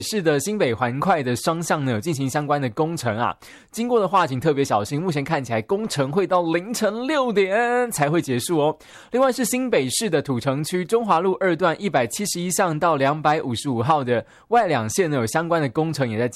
市的新北环快的双向呢有进行相关的工程啊，经过的话请特别小心，目前看起来工程会到凌晨6点才会结束哦。另外是新北市的土城区中华路2段171巷到255号的外两线呢有相关的工程也在